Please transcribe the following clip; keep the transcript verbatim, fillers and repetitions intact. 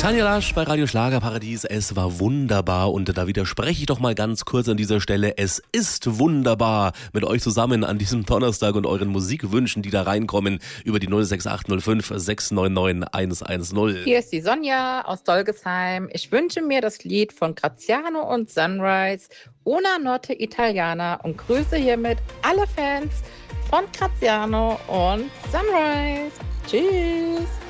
Tanja Lasch bei Radio Schlagerparadies. Es war wunderbar und da widerspreche ich doch mal ganz kurz an dieser Stelle. Es ist wunderbar mit euch zusammen an diesem Donnerstag und euren Musikwünschen, die da reinkommen über die null sechs acht null fünf sechs neun neun eins eins null. Hier ist die Sonja aus Dolgesheim. Ich wünsche mir das Lied von Graziano und Sunrise, Una Notte Italiana, und grüße hiermit alle Fans von Graziano und Sunrise. Tschüss.